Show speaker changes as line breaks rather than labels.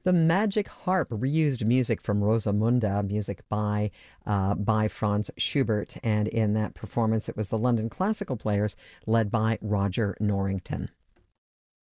The Magic Harp reused music from Rosamunda, music by Franz Schubert, and in that performance, it was the London Classical Players led by Roger Norrington.